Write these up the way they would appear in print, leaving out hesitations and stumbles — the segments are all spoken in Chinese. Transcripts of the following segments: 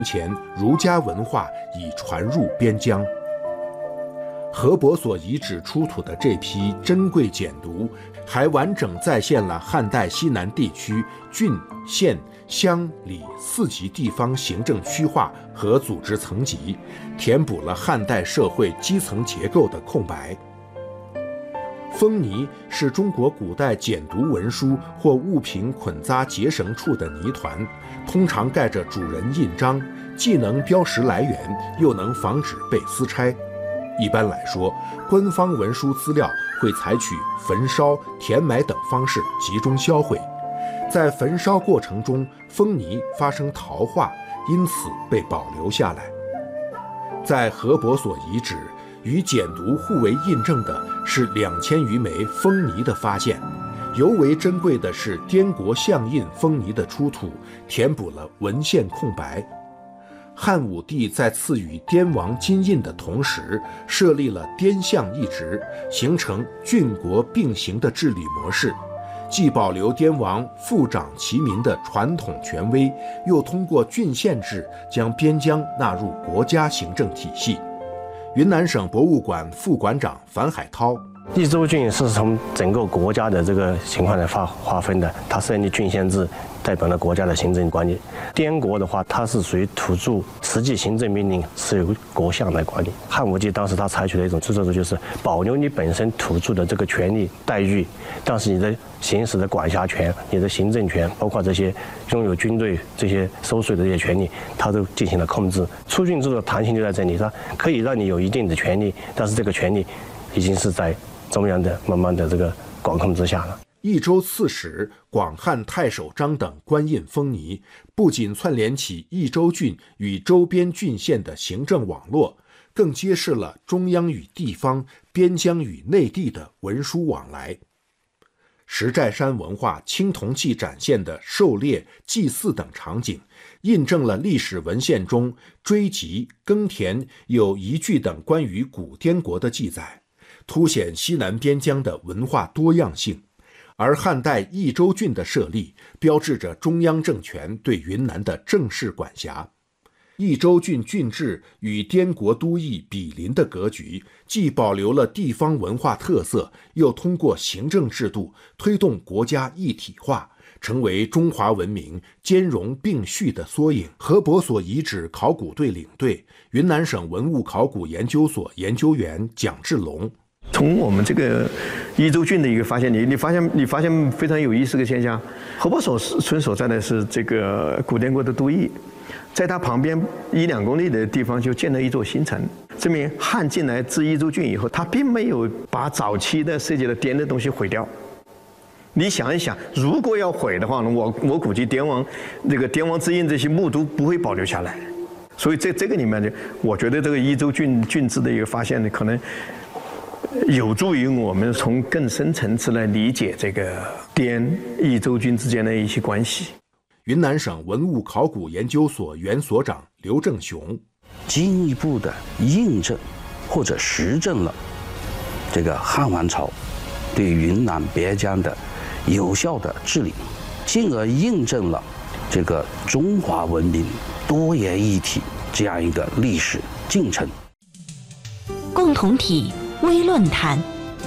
前儒家文化已传入边疆。何伯所遗址出土的这批珍贵简牍，还完整再现了汉代西南地区郡、县、乡、里4级地方行政区划和组织层级，填补了汉代社会基层结构的空白。封泥是中国古代简牍文书或物品捆扎结绳处的泥团，通常盖着主人印章，既能标识来源，又能防止被私拆。一般来说，官方文书资料会采取焚烧、填埋等方式集中销毁。在焚烧过程中，封泥发生陶化，因此被保留下来。在何伯所遗址，与简牍互为印证的是2000余枚封泥的发现。尤为珍贵的是滇国象印封泥的出土，填补了文献空白。汉武帝在赐予滇王金印的同时，设立了滇象一职，形成郡国并行的治理模式，既保留滇王父长其民的传统权威，又通过郡县制将边疆纳入国家行政体系。云南省博物馆副馆长樊海涛： 益州郡是从整个国家的这个情况来划分的，它设立郡县制，代表了国家的行政管理。滇国的话，它是属于土著，实际行政命令是由国相来管理。汉武帝当时他采取的一种制度就是保留你本身土著的这个权利待遇，但是你的行使的管辖权、你的行政权，包括这些拥有军队、这些收税的这些权利，它都进行了控制。出郡制的弹性就在这里，它可以让你有一定的权利，但是这个权利已经是在中央的慢慢的这个管控之下了。 益州刺史、广汉太守章等官印封泥，不仅串联起益州郡与周边郡县的行政网络，更揭示了中央与地方、边疆与内地的文书往来。石寨山文化青铜器展现的狩猎、祭祀等场景，印证了历史文献中追集、耕田有遗据等关于古滇国的记载，凸显西南边疆的文化多样性。而汉代益州郡的设立，标志着中央政权对云南的正式管辖。益州郡郡治与滇国都邑比邻的格局，既保留了地方文化特色，又通过行政制度推动国家一体化，成为中华文明兼容并蓄的缩影。何伯所遗址考古队领队、云南省文物考古研究所研究员蒋志龙： 从我们这个益州郡的一个发现，你发现非常有意思的现象。何伯所村所在的是这个古滇国的都邑，在它旁边1-2公里的地方就建了一座新城，证明汉进来至益州郡以后，他并没有把早期的设计的滇的东西毁掉。你想一想，如果要毁的话呢，我估计滇王之印这些墓都不会保留下来。所以这个里面呢，我觉得这个益州郡治的一个发现呢，可能有助于我们从更深层次来理解这个滇益州郡之间的一些关系。 云南省文物考古研究所原所长刘正雄： 进一步的印证或者实证了这个汉王朝对云南边疆的有效的治理，进而印证了这个中华文明多元一体这样一个历史进程。 共同体微论坛。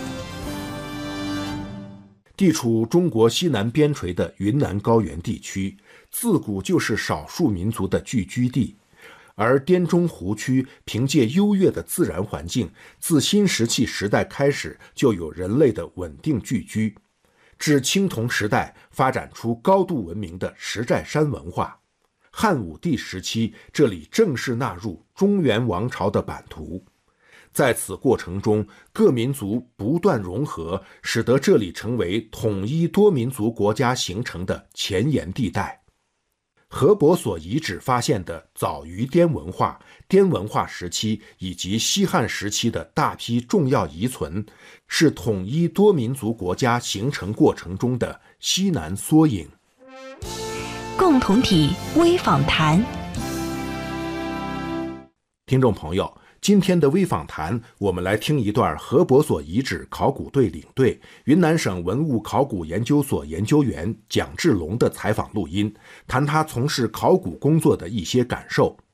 地处中国西南边陲的云南高原地区，自古就是少数民族的聚居地，而滇中湖区凭借优越的自然环境，自新石器时代开始就有人类的稳定聚居，至青铜时代发展出高度文明的石寨山文化。汉武帝时期，这里正式纳入中原王朝的版图。在此过程中，各民族不断融合，使得这里成为统一多民族国家形成的前沿地带。何伯所遗址发现的早于滇文化时期以及西汉时期的大批重要遗存，是统一多民族国家形成过程中的西南缩影。 共同体微访谈。 听众朋友， 今天的微访谈，我们来听一段何伯所遗址考古队领队、云南省文物考古研究所研究员蒋志龙的采访录音，谈他从事考古工作的一些感受。